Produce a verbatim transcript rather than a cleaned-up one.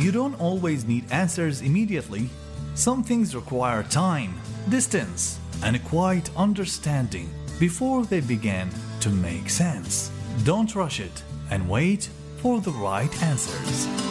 You don't always need answers immediately. Some things require time, distance, and a quiet understanding before they begin to make sense. Don't rush it and wait for the right answers.